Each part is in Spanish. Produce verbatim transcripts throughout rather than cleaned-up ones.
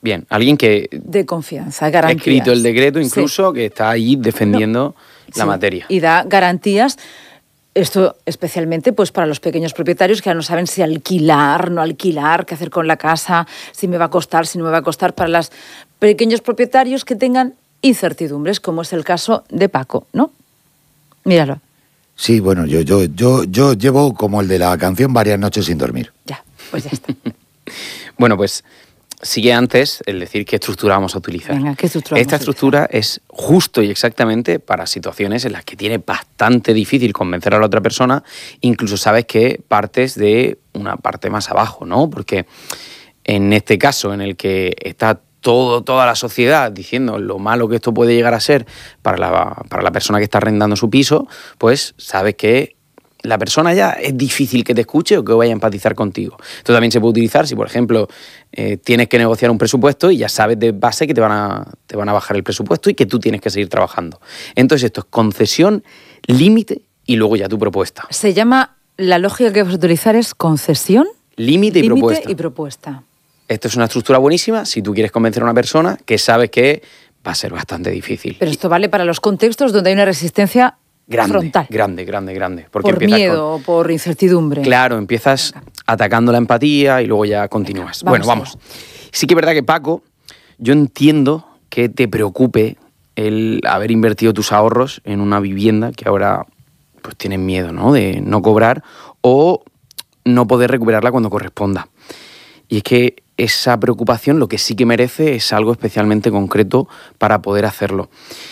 Bien, alguien que... De confianza, garantías. Ha escrito el decreto incluso, sí. que está ahí defendiendo no. la sí. materia. Y da garantías, esto especialmente pues para los pequeños propietarios que ya no saben si alquilar, no alquilar, qué hacer con la casa, si me va a costar, si no me va a costar, para los pequeños propietarios que tengan incertidumbres, como es el caso de Paco, ¿no? Míralo. Sí, bueno, yo, yo, yo, yo llevo como el de la canción varias noches sin dormir. Ya, pues ya está. Bueno, pues sigue antes el decir qué estructura vamos a utilizar. Venga, ¿qué estructura Esta estructura es justo y exactamente para situaciones en las que tiene bastante difícil convencer a la otra persona, incluso sabes que partes de una parte más abajo, ¿no? Porque en este caso en el que está todo, toda la sociedad diciendo lo malo que esto puede llegar a ser para la, para la persona que está arrendando su piso, pues sabes que la persona ya es difícil que te escuche o que vaya a empatizar contigo. Esto también se puede utilizar si, por ejemplo, eh, tienes que negociar un presupuesto y ya sabes de base que te van, a, te van a bajar el presupuesto y que tú tienes que seguir trabajando. Entonces esto es concesión, límite y luego ya tu propuesta. Se llama, la lógica que vas a utilizar es concesión, límite y propuesta. y propuesta. Esto es una estructura buenísima si tú quieres convencer a una persona que sabes que va a ser bastante difícil. Pero esto vale para los contextos donde hay una resistencia grande, frontal. Grande, grande, grande. Porque por miedo, con... por incertidumbre. Claro, empiezas Venga. atacando la empatía y luego ya continúas. Venga, vamos bueno, vamos. Allá. Sí que es verdad que, Paco, yo entiendo que te preocupe el haber invertido tus ahorros en una vivienda que ahora pues tienes miedo, ¿no? De no cobrar o no poder recuperarla cuando corresponda. Y es que esa preocupación lo que sí que merece es algo especialmente concreto para poder hacerlo.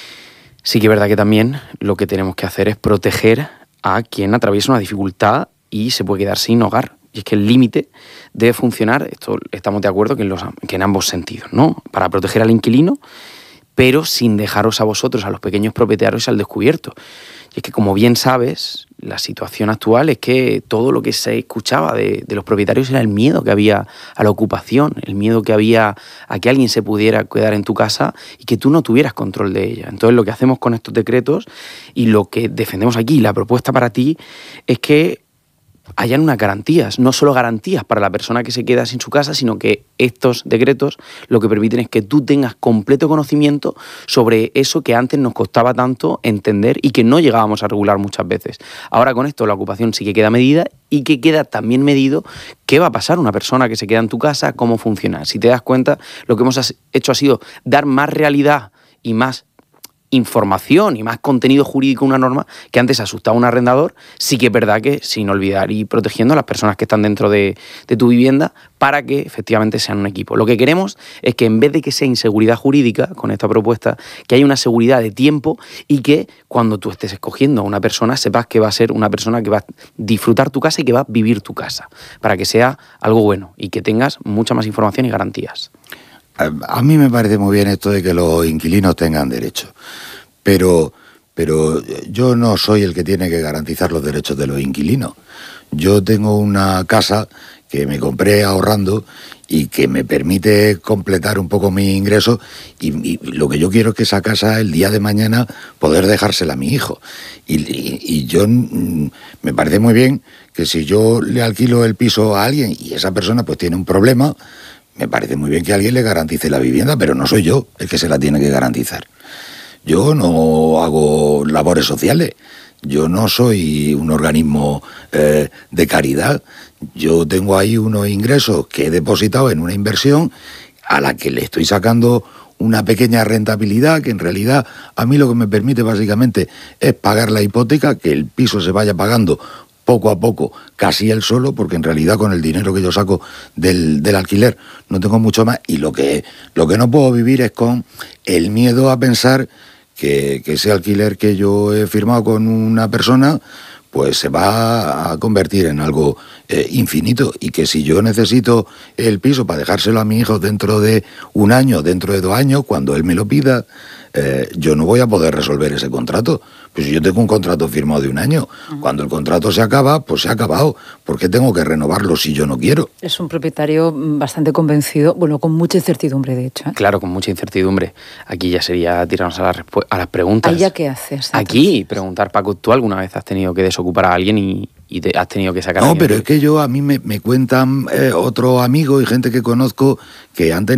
Sí que es verdad que también lo que tenemos que hacer es proteger a quien atraviesa una dificultad y se puede quedar sin hogar. Y es que el límite debe funcionar, esto estamos de acuerdo, que en, los, que en ambos sentidos, ¿no? Para proteger al inquilino, pero sin dejaros a vosotros, a los pequeños propietarios, al descubierto. Y es que, como bien sabes, la situación actual es que todo lo que se escuchaba de, de los propietarios era el miedo que había a la ocupación, el miedo que había a que alguien se pudiera quedar en tu casa y que tú no tuvieras control de ella. Entonces, lo que hacemos con estos decretos y lo que defendemos aquí, la propuesta para ti, es que hayan unas garantías, no solo garantías para la persona que se queda sin su casa, sino que estos decretos lo que permiten es que tú tengas completo conocimiento sobre eso que antes nos costaba tanto entender y que no llegábamos a regular muchas veces. Ahora con esto la ocupación sí que queda medida y que queda también medido qué va a pasar a una persona que se queda en tu casa, cómo funciona. Si te das cuenta, lo que hemos hecho ha sido dar más realidad y más información y más contenido jurídico a una norma que antes asustaba a un arrendador. Sí que es verdad que sin olvidar y protegiendo a las personas que están dentro de, de tu vivienda para que efectivamente sean un equipo. Lo que queremos es que en vez de que sea inseguridad jurídica con esta propuesta, que haya una seguridad de tiempo y que cuando tú estés escogiendo a una persona sepas que va a ser una persona que va a disfrutar tu casa y que va a vivir tu casa, para que sea algo bueno y que tengas mucha más información y garantías. A mí me parece muy bien esto de que los inquilinos tengan derechos, pero, pero yo no soy el que tiene que garantizar los derechos de los inquilinos. Yo tengo una casa que me compré ahorrando y que me permite completar un poco mis ingresos y, y lo que yo quiero es que esa casa el día de mañana poder dejársela a mi hijo. Y, y, y yo mm, me parece muy bien que si yo le alquilo el piso a alguien y esa persona pues tiene un problema, me parece muy bien que alguien le garantice la vivienda, pero no soy yo el que se la tiene que garantizar. Yo no hago labores sociales, yo no soy un organismo eh, de caridad. Yo tengo ahí unos ingresos que he depositado en una inversión a la que le estoy sacando una pequeña rentabilidad que en realidad a mí lo que me permite básicamente es pagar la hipoteca, que el piso se vaya pagando poco a poco, casi él solo, porque en realidad con el dinero que yo saco del, del alquiler no tengo mucho más, y lo que, lo que no puedo vivir es con el miedo a pensar que, que ese alquiler que yo he firmado con una persona pues se va a convertir en algo eh, infinito, y que si yo necesito el piso para dejárselo a mi hijo dentro de un año, dentro de dos años, cuando él me lo pida, eh, yo no voy a poder resolver ese contrato. Pues si yo tengo un contrato firmado de un año, uh-huh. Cuando el contrato se acaba, pues se ha acabado. ¿Por qué tengo que renovarlo si yo no quiero? Es un propietario bastante convencido, bueno, con mucha incertidumbre, de hecho, ¿eh? Claro, con mucha incertidumbre. Aquí ya sería tirarnos a, la respu- a las preguntas. ¿Ahí ya qué haces? Aquí, preguntar, Paco, ¿tú alguna vez has tenido que desocupar a alguien y, y te has tenido que sacar a No, alguien? pero es que yo, a mí me, me cuentan eh, otros amigos y gente que conozco que han tenido